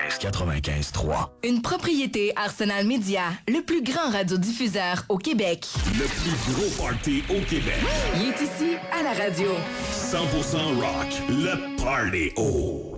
95.3. Une propriété Arsenal Media, le plus grand radiodiffuseur au Québec. Le plus gros party au Québec. Il est ici, à la radio. 100% rock, le Party O.